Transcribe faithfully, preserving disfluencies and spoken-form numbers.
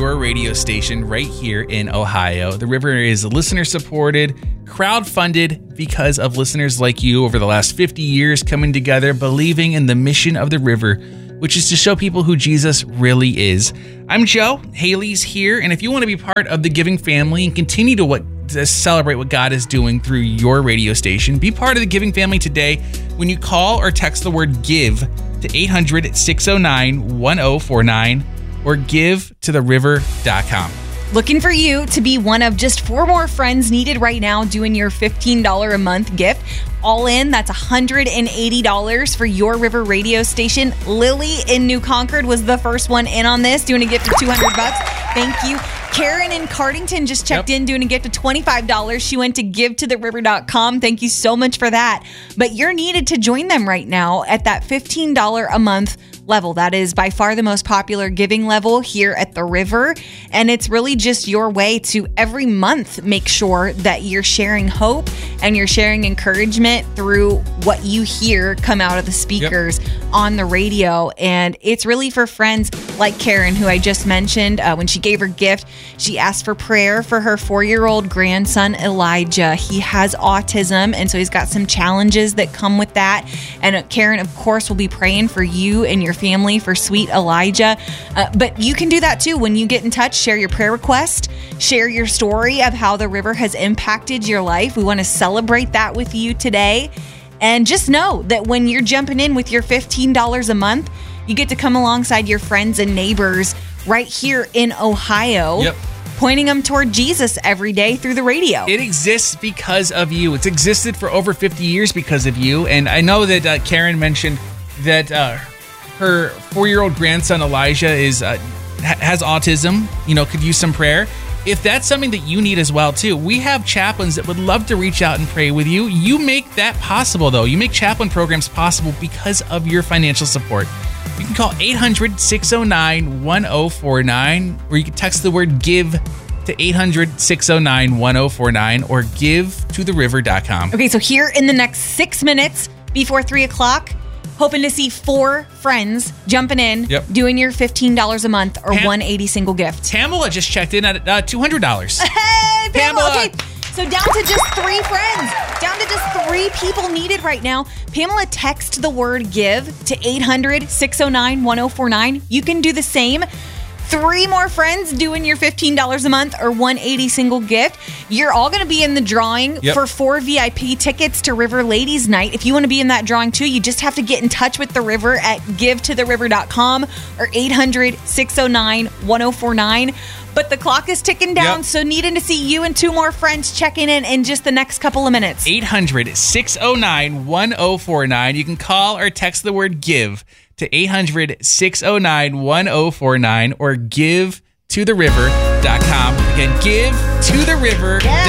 your radio station right here in Ohio. The River is listener-supported, crowd-funded because of listeners like you over the last fifty years coming together, believing in the mission of the River, which is to show people who Jesus really is. I'm Joe. Haley's here, and if you want to be part of the Giving family and continue to what to celebrate what God is doing through your radio station, be part of the Giving family today when you call or text the word GIVE to eight hundred, six oh nine, one oh four nine or give to the river dot com. Looking for you to be one of just four more friends needed right now doing your fifteen dollars a month gift. All in, that's one hundred eighty dollars for your River radio station. Lily in New Concord was the first one in on this, doing a gift of two hundred bucks. Thank you. Karen in Cardington just checked yep. in, doing a gift of twenty-five dollars. She went to give to the river dot com. Thank you so much for that. But you're needed to join them right now at that fifteen dollars a month level. That is by far the most popular giving level here at the River. And it's really just your way to every month make sure that you're sharing hope and you're sharing encouragement through what you hear come out of the speakers yep. on the radio. And it's really for friends like Karen, who I just mentioned. Uh, when she gave her gift, she asked for prayer for her four-year-old grandson, Elijah. He has autism, and so he's got some challenges that come with that. And uh, Karen, of course, will be praying for you and your family for sweet Elijah. Uh, but you can do that too when you get in touch. Share your prayer request. Share your story of how the River has impacted your life. We want to celebrate that with you today. And just know that when you're jumping in with your fifteen dollars a month, you get to come alongside your friends and neighbors right here in Ohio. Yep. Pointing them toward Jesus every day through the radio. It exists because of you. It's existed for over fifty years because of you. And I know that uh, Karen mentioned that uh, her four-year-old grandson, Elijah, is uh, ha- has autism, you know, could use some prayer. If that's something that you need as well, too, we have chaplains that would love to reach out and pray with you. You make that possible, though. You make chaplain programs possible because of your financial support. You can call eight hundred, six oh nine, one oh four nine, or you can text the word GIVE to eight hundred, six oh nine, one oh four nine, or give to the river dot com. Okay, so here in the next six minutes before three o'clock, hoping to see four friends jumping in, yep. doing your fifteen dollars a month or Pam- one hundred eighty single gift. Pamela just checked in at uh, two hundred dollars. Hey, Pamela! Pamela. Okay. So down to just three friends, down to just three people needed right now. Pamela, text the word GIVE to eight hundred, six oh nine, one oh four nine. You can do the same. Three more friends doing your fifteen dollars a month or one hundred eighty single gift. You're all going to be in the drawing yep. for four V I P tickets to River Ladies Night. If you want to be in that drawing too, you just have to get in touch with the River at give to the river dot com or eight hundred, six oh nine, one oh four nine. But the clock is ticking down, yep. so needing to see you and two more friends checking in in just the next couple of minutes. eight hundred, six oh nine, one oh four nine. You can call or text the word GIVE to eight hundred, six oh nine, one oh four nine or give to the river dot com. Again, give to the river dot com. Yeah.